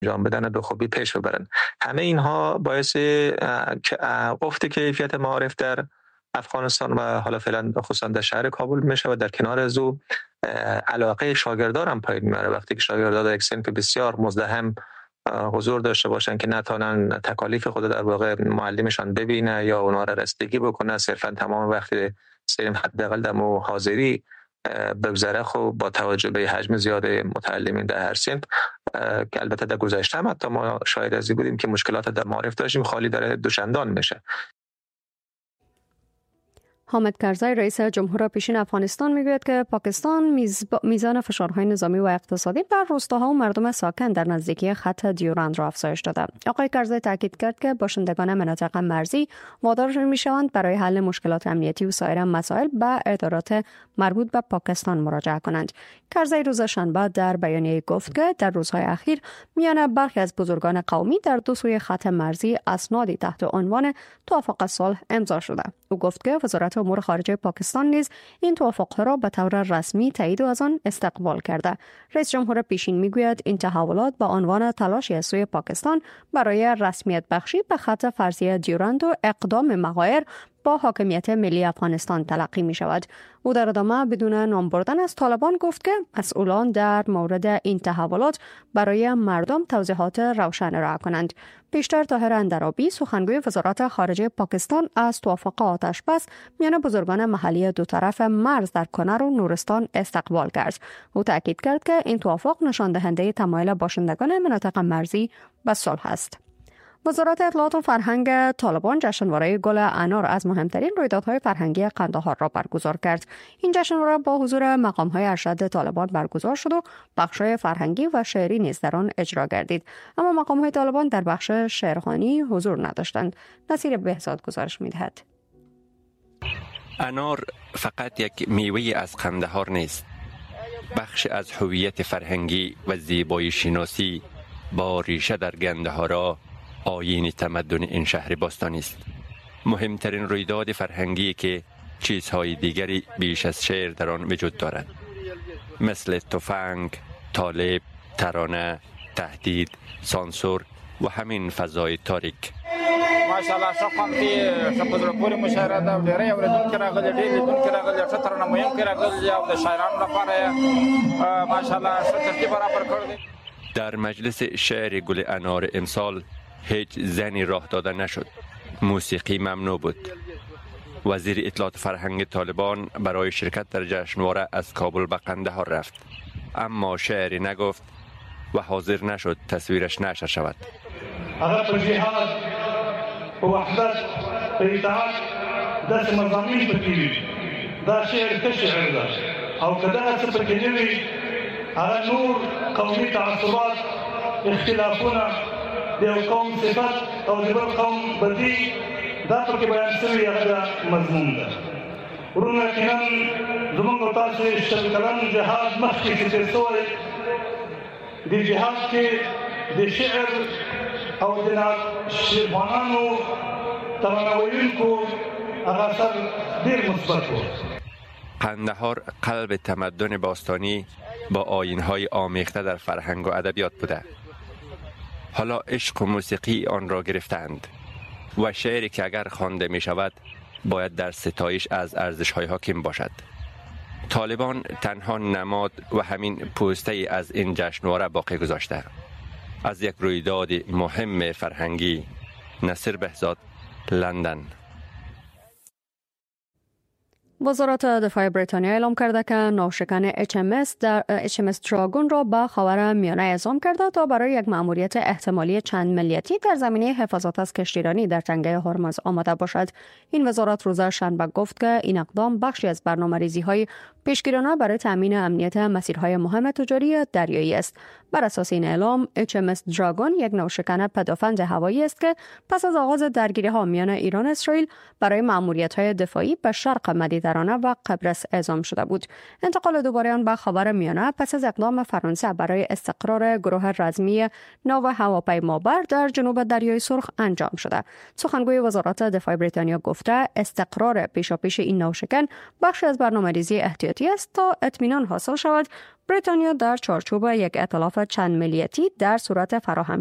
انجام بدن و به خوبی پیش ببرن. همه اینها باعث افت کیفیت معارف در افغانستان و حالا فعلا خصوصا در شهر کابل میشه و در کنار از او علاقه شاگردان هم پایین میاره. وقتی که شاگردان در یک صنف بسیار مزدحم حضور داشته باشن که نتونن تکالیف خود در واقع معلمشان ببینه یا اونا را رسیدگی بکنه، صرفا تمام وقت سریم حداقل در حاضری بگذره، خب با توجه به حجم زیاد متعلمین در هر صنف که البته در گذشته هم حتی ما شاهد ازی بودیم که مشکلات در معارف داشتیم خالی داره دوچندان میشه. حامد کرزی رئیس جمهور پیشین افغانستان میگوید که پاکستان میزان فشارهای نظامی و اقتصادی بر روستاها و مردم ساکن در نزدیکی خط دیورند را افزایش داده. آقای کرزی تاکید کرد که باشندگان مناطق مرزی وادار میشوند برای حل مشکلات امنیتی و سایر مسائل به ادارات مربوط به پاکستان مراجعه کنند. کرزی روز شنبه در بیانیه گفت که در روزهای اخیر میان برخی از بزرگان قومی در دو سوی خط مرزی اسنادی تحت عنوان توافق صلح امضا شده. او گفت که وزارت امور خارجه پاکستان نیز این توافق را به طور رسمی تایید و از آن استقبال کرده. رئیس جمهور پیشین میگوید این تحولات با عنوان تلاشی از سوی پاکستان برای رسمیت بخشی به خط فرضی دیورند و اقدام مغایر با حاکمیت ملی افغانستان تلقی می شود. او در ادامه بدون نام بردن از طالبان گفت که مسئولان در مورد این تحولات برای مردم توضیحات روشن ارائه کنند. پیشتر طاهر اندرابی سخنگوی وزارت خارجه پاکستان از توافق آتش بس میان بزرگان محلی دو طرف مرز در کنر و نورستان استقبال کرد. او تاکید کرد که این توافق نشان دهنده تمایل باشندگان مناطق مرزی به صلح است. وزارت اطلاعات و فرهنگ طالبان جشنواره گل انار از مهمترین رویدادهای فرهنگی قندهار را برگزار کرد. این جشنواره با حضور مقام‌های ارشد طالبان برگزار شد و بخش‌های فرهنگی و شعری نیز در آن اجرا گردید. اما مقام‌های طالبان در بخش شعرخوانی حضور نداشتند. نصیر بهزاد گزارش می‌دهد. انار فقط یک میوه از قندهار نیست. بخش از هویت فرهنگی و زیبایی شناسی با ریشه در قندهار آیین تمدن این شهر باستانی است. مهمترین رویداد فرهنگی که چیزهای دیگری بیش از شعر در آن وجود دارد، مثل تفنگ، طالب، ترانه، تهدید، سانسور و همین فضای تاریک. ماشاءالله شخم دی شپزر پوری مشاعره ده ډیره اوریدونکو راغلي ډیره لیدونکو راغلي چې ترنه مهم کې راغلي او د شاعرانو لپاره ماشاءالله ښه ترتیب برابر کړی. در مجلس شعر گل انار امسال هیچ زنی راه داده نشد. موسیقی ممنوع بود. وزیر اطلاعات فرهنگ طالبان برای شرکت در جشنواره از کابل به قندهار رفت، اما شعری نگفت و حاضر نشد تصویرش نشر شود. هغه جهاد و وحدت اتحاد داسې مضامین پکې وي. دا شعر ښه شعر ده او که دغه څه پکې نه وي هغه نور قومي تعصبات اختلافونه د یو قوم صفت او د بل قوم بدي دا پکې بیان شوي هغه مضمون ده. ورونه یقینا زموږ تاسو شل کلن جهاد مخکې چې تېر شوی د جهاد کې د شعر او د شعرخوانانو ترانه‌ویونکو هغه اثر ډېر مثبت و. قندهار قلب تمدن باستانی با آیین‌های آمیخته در فرهنگ و ادبیات بوده. حالا عشق و موسیقی آن را گرفتند و شعری که اگر خوانده می شود باید در ستایش از ارزش‌های حاکم باشد. طالبان تنها نماد و همین پوسته از این جشنواره باقی گذاشته. از یک رویداد مهم فرهنگی. نصیر بهزاد، لندن. وزارت دفاع بریتانیا اعلام کرده که ناوشکن HMS دراگون را به خاورمیانه اعزام کرده تا برای یک مأموریت احتمالی چند ملیتی در زمینه حفاظت از کشتیرانی در تنگه هرمز آماده باشد. این وزارت روز شنبه گفت که این اقدام بخشی از برنامه‌ریزی‌های پیشگیرانه برای تامین امنیت مسیرهای مهم تجاری دریایی است. بر اساس این اعلام HMS دراگون یک ناوشکن پدافند هوایی است که پس از آغاز درگیری‌ها میان ایران و اسرائیل برای مأموریت‌های دفاعی به شرق مدیترانه و قبرس اعزام شده بود. انتقال دوباره آن به خاورمیانه پس از اقدام فرانسه برای استقرار گروه رزمی ناو هواپیمابر در جنوب دریای سرخ انجام شده. سخنگوی وزارت دفاع بریتانیا گفته استقرار پیشاپیش این ناوشکن بخشی از برنامه‌ریزی احتیاطی ملیتی است تا اطمینان حاصل شود بریتانیا در چارچوب یک ائتلاف چند ملیتی در صورت فراهم